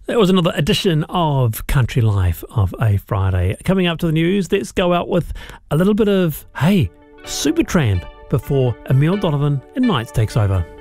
That was another edition of Country Life of a Friday. Coming up to the news, let's go out with a little bit of, hey, Supertramp before Emile Donovan and Nights takes over.